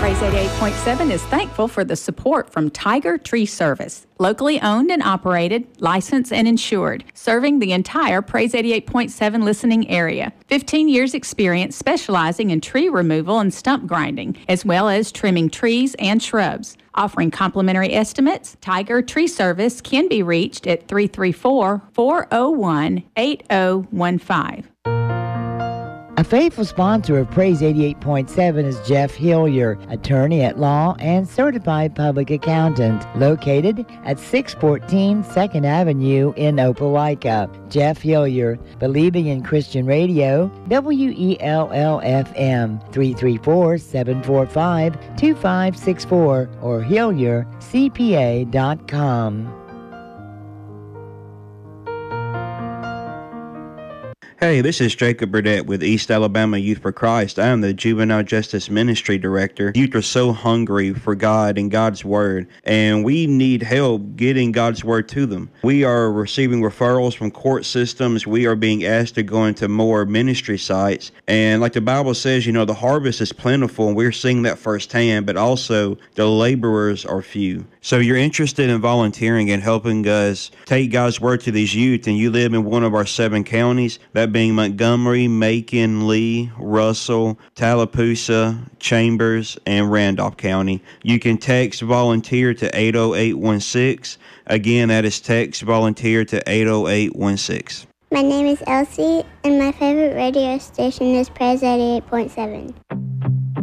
Praise 88.7 is thankful for the support from Tiger Tree Service, locally owned and operated, licensed and insured, serving the entire Praise 88.7 listening area. 15 years experience specializing in tree removal and stump grinding, as well as trimming trees and shrubs. Offering complimentary estimates, Tiger Tree Service can be reached at 334-401-8015. A faithful sponsor of Praise 88.7 is Jeff Hillier, attorney at law and certified public accountant, located at 614 2nd Avenue in Opelika. Jeff Hillier, believing in Christian radio, WELL-FM, 334-745-2564 or HillierCPA.com. Hey, this is Jacob Burdett with East Alabama Youth for Christ. I am the Juvenile Justice Ministry Director. Youth are so hungry for God and God's Word, and we need help getting God's Word to them. We are receiving referrals from court systems. We are being asked to go into more ministry sites. And like the Bible says, you know, the harvest is plentiful, and we're seeing that firsthand, but also the laborers are few. So you're interested in volunteering and helping us take God's Word to these youth, and you live in one of our 7 counties, that being Montgomery, Macon, Lee, Russell, Tallapoosa, Chambers, and Randolph County. You can text volunteer to 80816. Again, that is text volunteer to 80816. My name is Elsie, and my favorite radio station is Praise 88.7.